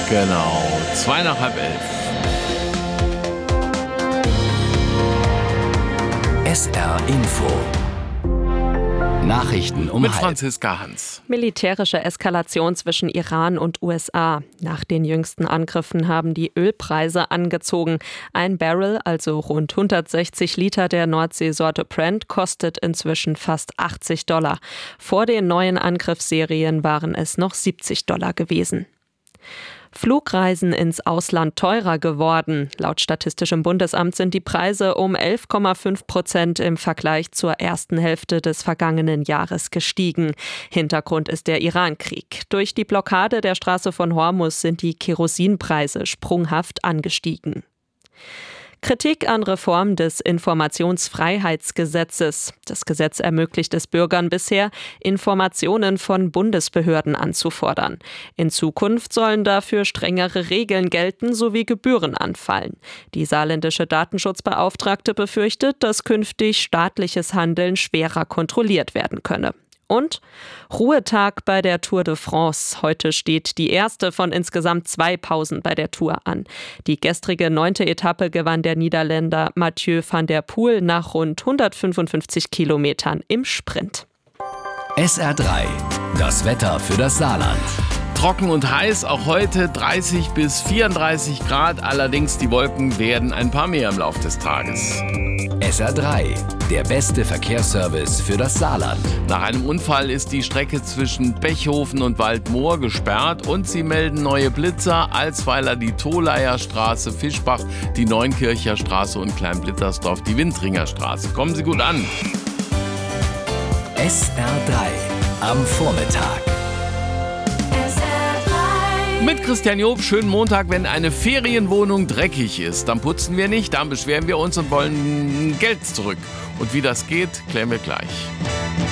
Genau, 11:02. SR Info. Nachrichten um Mit halb. Franziska Hans. Militärische Eskalation zwischen Iran und USA. Nach den jüngsten Angriffen haben die Ölpreise angezogen. Ein Barrel, also rund 160 Liter der Nordseesorte Brent, kostet inzwischen fast $80. Vor den neuen Angriffsserien waren es noch $70 gewesen. Flugreisen ins Ausland teurer geworden. Laut Statistischem Bundesamt sind die Preise um 11,5% im Vergleich zur ersten Hälfte des vergangenen Jahres gestiegen. Hintergrund ist der Iran-Krieg. Durch die Blockade der Straße von Hormuz sind die Kerosinpreise sprunghaft angestiegen. Kritik an Reform des Informationsfreiheitsgesetzes. Das Gesetz ermöglicht es Bürgern bisher, Informationen von Bundesbehörden anzufordern. In Zukunft sollen dafür strengere Regeln gelten sowie Gebühren anfallen. Die saarländische Datenschutzbeauftragte befürchtet, dass künftig staatliches Handeln schwerer kontrolliert werden könne. Und Ruhetag bei der Tour de France. Heute steht die erste von insgesamt 2 Pausen bei der Tour an. Die gestrige 9. Etappe gewann der Niederländer Mathieu van der Poel nach rund 155 Kilometern im Sprint. SR3. Das Wetter für das Saarland. Trocken und heiß, auch heute 30 bis 34 Grad. Allerdings die Wolken werden ein paar mehr im Laufe des Tages. SR3. Der beste Verkehrsservice für das Saarland. Nach einem Unfall ist die Strecke zwischen Bechhofen und Waldmoor gesperrt und sie melden neue Blitzer. Alsweiler die Tholeier Straße, Fischbach die Neunkircher Straße und Kleinblittersdorf die Windringer Straße. Kommen Sie gut an. SR3. Am Vormittag. Mit Christian Job, schönen Montag. Wenn eine Ferienwohnung dreckig ist, dann putzen wir nicht, dann beschweren wir uns und wollen Geld zurück. Und wie das geht, klären wir gleich.